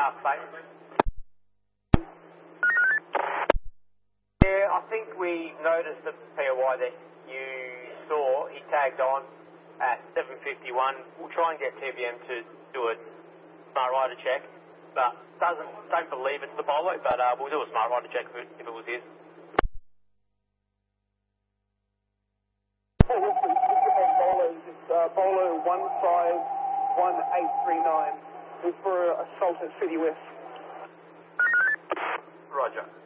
dark face. Yeah, I think we noticed at the POI that you saw he tagged on at 7:51. We'll try and get TVM to do a smart rider check, but don't believe it's the Bolo, but we'll do a smart rider check if it was his. Bolo 151839 is for assault at City West. Roger.